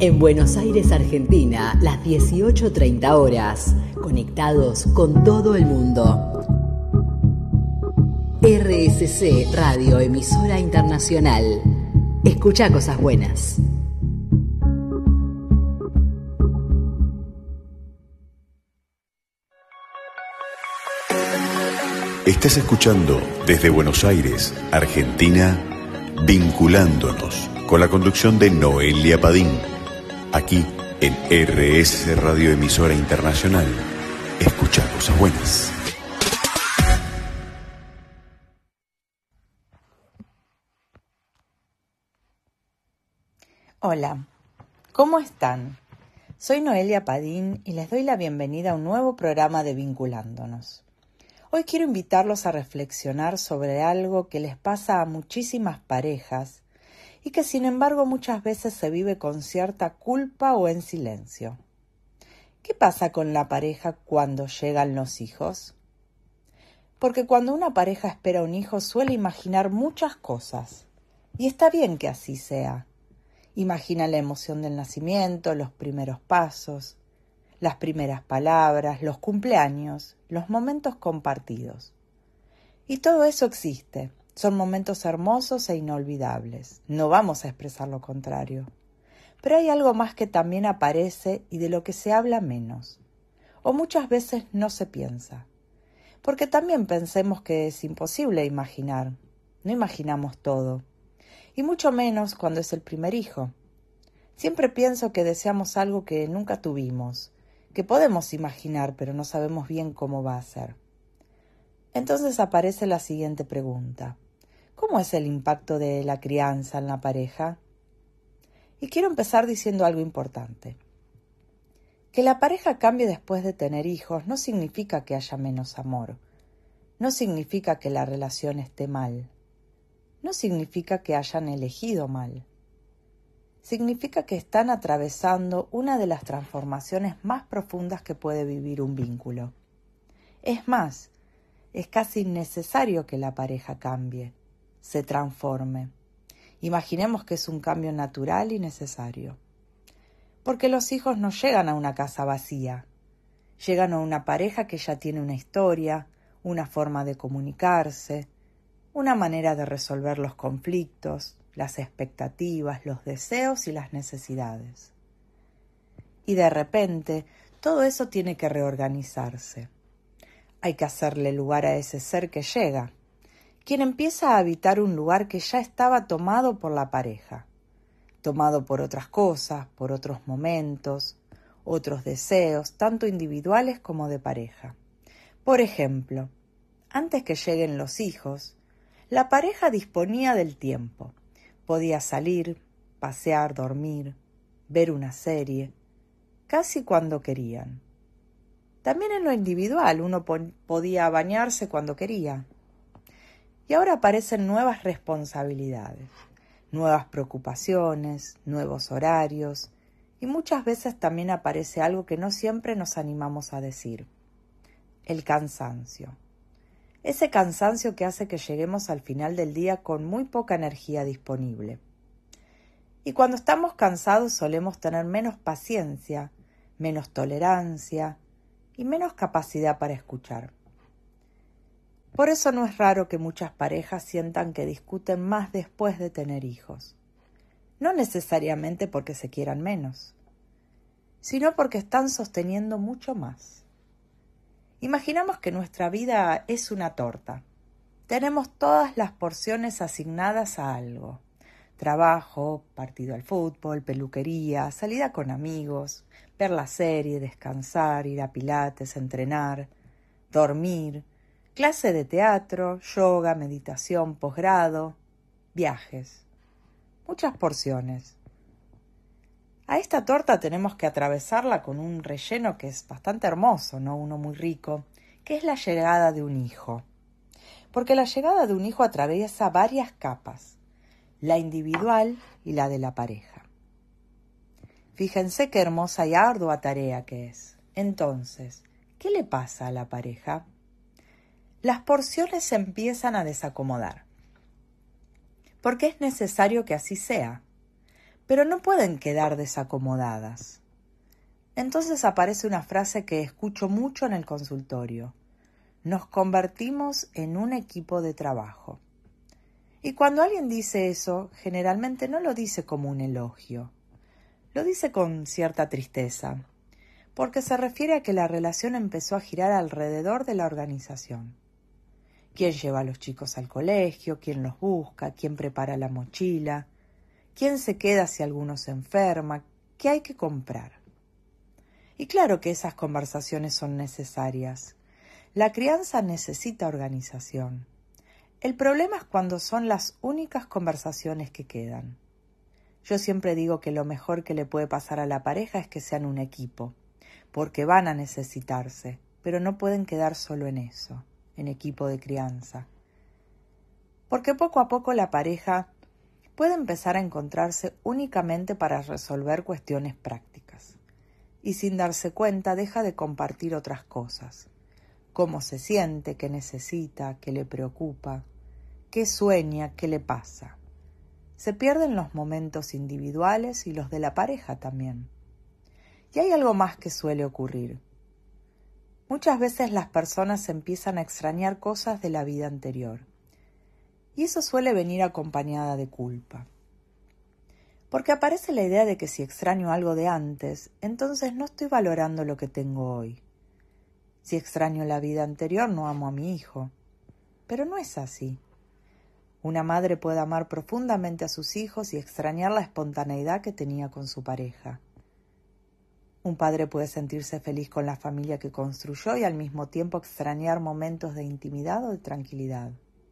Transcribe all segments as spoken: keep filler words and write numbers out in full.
En Buenos Aires, Argentina, las dieciocho treinta horas, conectados con todo el mundo. R S C Radio, emisora internacional. Escucha cosas buenas. Estás escuchando desde Buenos Aires, Argentina, Vinculándonos, con la conducción de Noelia Padín. Aquí en R S C Radio, emisora internacional. Escucha cosas buenas. Hola, ¿cómo están? Soy Noelia Padín y les doy la bienvenida a un nuevo programa de Vinculándonos. Hoy quiero invitarlos a reflexionar sobre algo que les pasa a muchísimas parejas y que sin embargo muchas veces se vive con cierta culpa o en silencio. ¿Qué pasa con la pareja cuando llegan los hijos? Porque cuando una pareja espera un hijo suele imaginar muchas cosas, y está bien que así sea. Imagina la emoción del nacimiento, los primeros pasos, las primeras palabras, los cumpleaños, los momentos compartidos. Y todo eso existe. Son momentos hermosos e inolvidables. No vamos a expresar lo contrario. Pero hay algo más que también aparece y de lo que se habla menos. O muchas veces no se piensa. Porque también pensemos que es imposible imaginar. No imaginamos todo. Y mucho menos cuando es el primer hijo. Siempre pienso que deseamos algo que nunca tuvimos, que podemos imaginar pero no sabemos bien cómo va a ser. Entonces aparece la siguiente pregunta. ¿Cómo es el impacto de la crianza en la pareja? Y quiero empezar diciendo algo importante. Que la pareja cambie después de tener hijos no significa que haya menos amor. No significa que la relación esté mal. No significa que hayan elegido mal. Significa que están atravesando una de las transformaciones más profundas que puede vivir un vínculo. Es más, es casi necesario que la pareja cambie, se transforme. Imaginemos que es un cambio natural y necesario. Porque los hijos no llegan a una casa vacía. Llegan a una pareja que ya tiene una historia, una forma de comunicarse, una manera de resolver los conflictos, las expectativas, los deseos y las necesidades. Y de repente, todo eso tiene que reorganizarse. Hay que hacerle lugar a ese ser que llega, quien empieza a habitar un lugar que ya estaba tomado por la pareja, tomado por otras cosas, por otros momentos, otros deseos, tanto individuales como de pareja. Por ejemplo, antes que lleguen los hijos, la pareja disponía del tiempo. Podía salir, pasear, dormir, ver una serie, casi cuando querían. También en lo individual uno podía bañarse cuando quería. Y ahora aparecen nuevas responsabilidades, nuevas preocupaciones, nuevos horarios, y muchas veces también aparece algo que no siempre nos animamos a decir: el cansancio. Ese cansancio que hace que lleguemos al final del día con muy poca energía disponible. Y cuando estamos cansados solemos tener menos paciencia, menos tolerancia y menos capacidad para escuchar. Por eso no es raro que muchas parejas sientan que discuten más después de tener hijos. No necesariamente porque se quieran menos, sino porque están sosteniendo mucho más. Imaginamos que nuestra vida es una torta. Tenemos todas las porciones asignadas a algo. Trabajo, partido al fútbol, peluquería, salida con amigos, ver la serie, descansar, ir a pilates, entrenar, dormir, clase de teatro, yoga, meditación, posgrado, viajes. Muchas porciones. A esta torta tenemos que atravesarla con un relleno que es bastante hermoso, ¿no? Uno muy rico, que es la llegada de un hijo. Porque la llegada de un hijo atraviesa varias capas, la individual y la de la pareja. Fíjense qué hermosa y ardua tarea que es. Entonces, ¿qué le pasa a la pareja? Las porciones se empiezan a desacomodar. Porque es necesario que así sea. pero no pueden quedar desacomodadas. Entonces aparece una frase que escucho mucho en el consultorio. Nos convertimos en un equipo de trabajo. Y cuando alguien dice eso, generalmente no lo dice como un elogio. Lo dice con cierta tristeza, porque se refiere a que la relación empezó a girar alrededor de la organización. ¿Quién lleva a los chicos al colegio? ¿Quién los busca? ¿Quién prepara la mochila? ¿Quién se queda si alguno se enferma? ¿Qué hay que comprar? Y claro que esas conversaciones son necesarias. La crianza necesita organización. El problema es cuando son las únicas conversaciones que quedan. Yo siempre digo que lo mejor que le puede pasar a la pareja es que sean un equipo, porque van a necesitarse, pero no pueden quedar solo en eso, en equipo de crianza. Porque poco a poco la pareja puede empezar a encontrarse únicamente para resolver cuestiones prácticas. Y sin darse cuenta deja de compartir otras cosas. Cómo se siente, qué necesita, qué le preocupa, qué sueña, qué le pasa. Se pierden los momentos individuales y los de la pareja también. Y hay algo más que suele ocurrir. Muchas veces las personas empiezan a extrañar cosas de la vida anterior. Y eso suele venir acompañada de culpa. Porque aparece la idea de que si extraño algo de antes, entonces no estoy valorando lo que tengo hoy. Si extraño la vida anterior, no amo a mi hijo. Pero no es así. Una madre puede amar profundamente a sus hijos y extrañar la espontaneidad que tenía con su pareja. Un padre puede sentirse feliz con la familia que construyó y al mismo tiempo extrañar momentos de intimidad o de tranquilidad.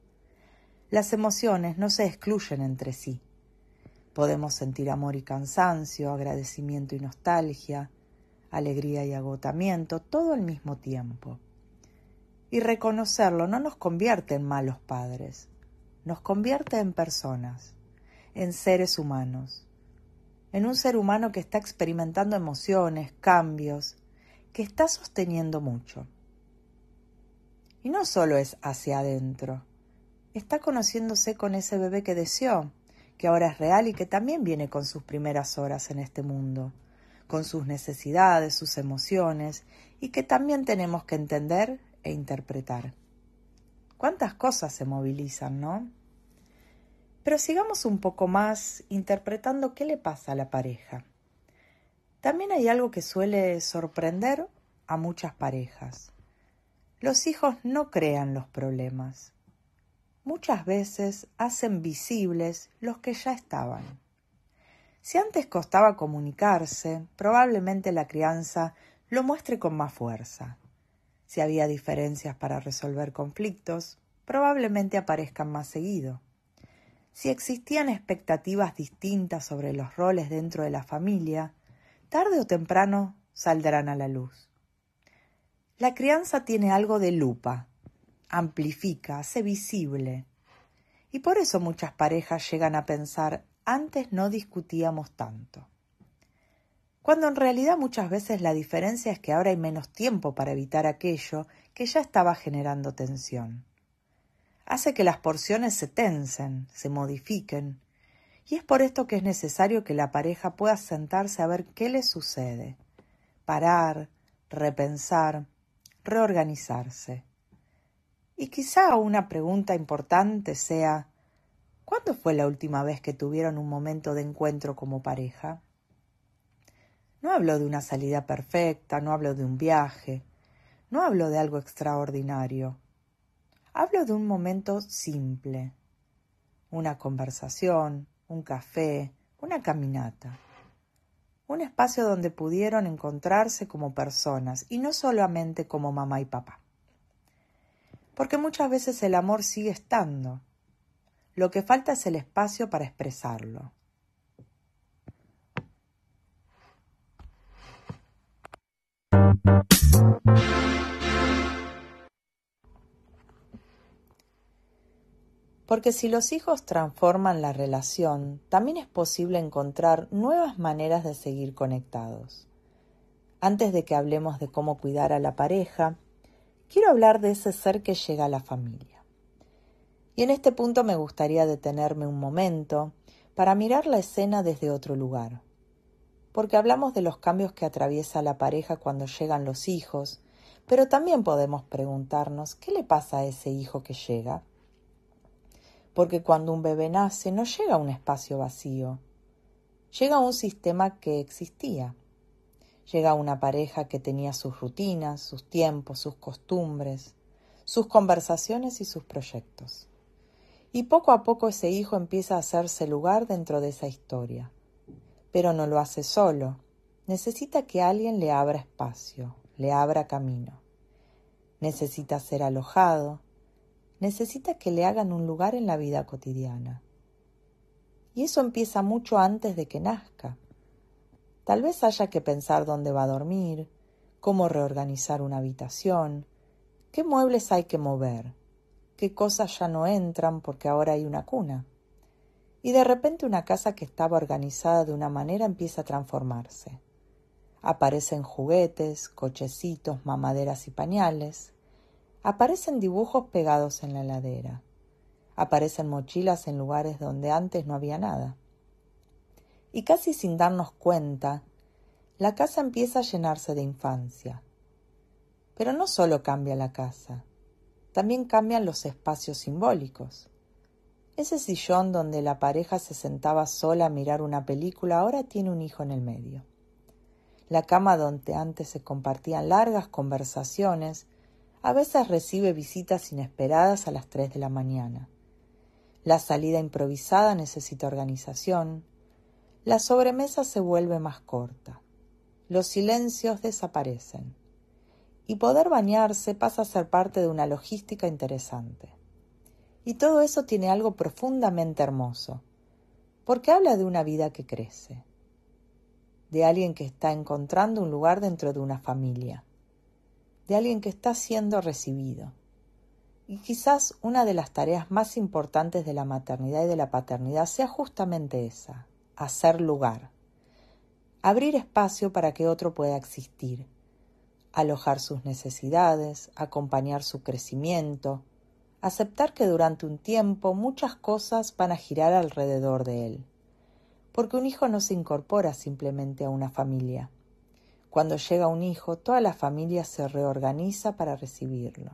Las emociones no se excluyen entre sí. Podemos sentir amor y cansancio, agradecimiento y nostalgia, alegría y agotamiento, todo al mismo tiempo. Y reconocerlo no nos convierte en malos padres, nos convierte en personas, en seres humanos, en un ser humano que está experimentando emociones, cambios, que está sosteniendo mucho. Y no solo es hacia adentro, está conociéndose con ese bebé que deseó, que ahora es real y que también viene con sus primeras horas en este mundo, con sus necesidades, sus emociones, y que también tenemos que entender e interpretar. ¿Cuántas cosas se movilizan, no? Pero sigamos un poco más interpretando qué le pasa a la pareja. También hay algo que suele sorprender a muchas parejas. Los hijos no crean los problemas. Muchas veces hacen visibles los que ya estaban. Si antes costaba comunicarse, probablemente la crianza lo muestre con más fuerza. Si había diferencias para resolver conflictos, probablemente aparezcan más seguido. Si existían expectativas distintas sobre los roles dentro de la familia, tarde o temprano saldrán a la luz. La crianza tiene algo de lupa, amplifica, hace visible. Y por eso muchas parejas llegan a pensar, antes no discutíamos tanto. Cuando en realidad muchas veces la diferencia es que ahora hay menos tiempo para evitar aquello que ya estaba generando tensión. Hace que las porciones se tensen, se modifiquen, y es por esto que es necesario que la pareja pueda sentarse a ver qué le sucede, parar, repensar, reorganizarse. Y quizá una pregunta importante sea, ¿cuándo fue la última vez que tuvieron un momento de encuentro como pareja? No hablo de una salida perfecta, no hablo de un viaje, no hablo de algo extraordinario. Hablo de un momento simple, una conversación, un café, una caminata. Un espacio donde pudieron encontrarse como personas y no solamente como mamá y papá. Porque muchas veces el amor sigue estando. Lo que falta es el espacio para expresarlo. Porque si los hijos transforman la relación, también es posible encontrar nuevas maneras de seguir conectados. Antes de que hablemos de cómo cuidar a la pareja, quiero hablar de ese ser que llega a la familia. Y en este punto me gustaría detenerme un momento para mirar la escena desde otro lugar. Porque hablamos de los cambios que atraviesa la pareja cuando llegan los hijos, pero también podemos preguntarnos, ¿qué le pasa a ese hijo que llega? Porque cuando un bebé nace no llega a un espacio vacío, llega a un sistema que existía. Llega a una pareja que tenía sus rutinas, sus tiempos, sus costumbres, sus conversaciones y sus proyectos. Y poco a poco ese hijo empieza a hacerse lugar dentro de esa historia. Pero no lo hace solo, necesita que alguien le abra espacio, le abra camino. Necesita ser alojado, necesita que le hagan un lugar en la vida cotidiana. Y eso empieza mucho antes de que nazca. Tal vez haya que pensar dónde va a dormir, cómo reorganizar una habitación, qué muebles hay que mover, qué cosas ya no entran porque ahora hay una cuna. Y de repente una casa que estaba organizada de una manera empieza a transformarse. Aparecen juguetes, cochecitos, mamaderas y pañales. Aparecen dibujos pegados en la heladera. Aparecen mochilas en lugares donde antes no había nada. Y casi sin darnos cuenta, la casa empieza a llenarse de infancia. Pero no solo cambia la casa, también cambian los espacios simbólicos. Ese sillón donde la pareja se sentaba sola a mirar una película ahora tiene un hijo en el medio. La cama donde antes se compartían largas conversaciones a veces recibe visitas inesperadas a las tres de la mañana. La salida improvisada necesita organización. La sobremesa se vuelve más corta. Los silencios desaparecen. Y poder bañarse pasa a ser parte de una logística interesante. Y todo eso tiene algo profundamente hermoso, porque habla de una vida que crece, de alguien que está encontrando un lugar dentro de una familia, de alguien que está siendo recibido. Y quizás una de las tareas más importantes de la maternidad y de la paternidad sea justamente esa, hacer lugar, abrir espacio para que otro pueda existir, alojar sus necesidades, acompañar su crecimiento, aceptar que durante un tiempo muchas cosas van a girar alrededor de él, porque un hijo no se incorpora simplemente a una familia. Cuando llega un hijo, toda la familia se reorganiza para recibirlo.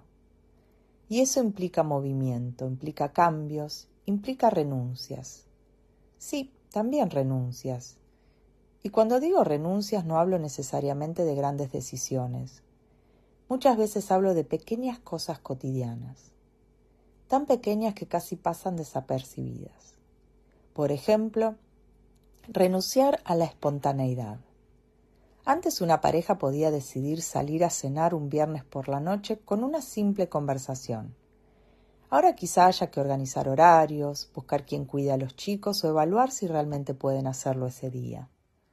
Y eso implica movimiento, implica cambios, implica renuncias. Sí, también renuncias. Y cuando digo renuncias no hablo necesariamente de grandes decisiones. Muchas veces hablo de pequeñas cosas cotidianas, tan pequeñas que casi pasan desapercibidas. Por ejemplo, renunciar a la espontaneidad. Antes una pareja podía decidir salir a cenar un viernes por la noche con una simple conversación. Ahora quizá haya que organizar horarios, buscar quién cuide a los chicos o evaluar si realmente pueden hacerlo ese día.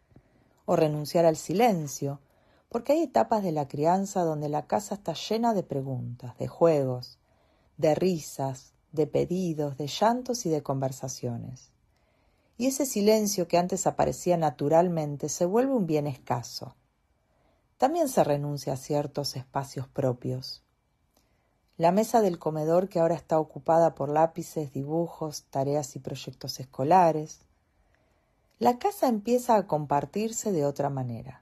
O renunciar al silencio, porque hay etapas de la crianza donde la casa está llena de preguntas, de juegos, de risas, de pedidos, de llantos y de conversaciones. Y ese silencio que antes aparecía naturalmente se vuelve un bien escaso. También se renuncia a ciertos espacios propios. La mesa del comedor que ahora está ocupada por lápices, dibujos, tareas y proyectos escolares. La casa empieza a compartirse de otra manera.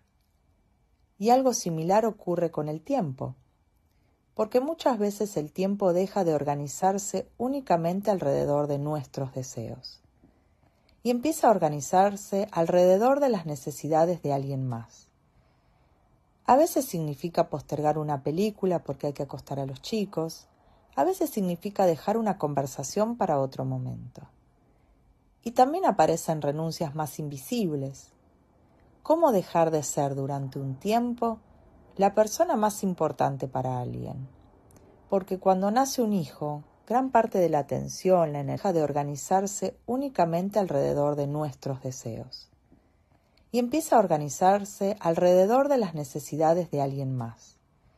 Y algo similar ocurre con el tiempo, porque muchas veces el tiempo deja de organizarse únicamente alrededor de nuestros deseos y empieza a organizarse alrededor de las necesidades de alguien más. A veces significa postergar una película porque hay que acostar a los chicos, a veces significa dejar una conversación para otro momento. Y también aparecen renuncias más invisibles. ¿Cómo dejar de ser durante un tiempo la persona más importante para alguien? Porque cuando nace un hijo, gran parte de la atención, la energía de organizarse únicamente alrededor de nuestros deseos. Y empieza a organizarse alrededor de las necesidades de alguien más.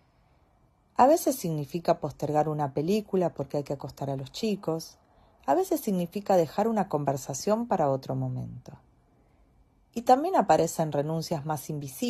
A veces significa postergar una película porque hay que acostar a los chicos, a veces significa dejar una conversación para otro momento. Y también aparecen renuncias más invisibles.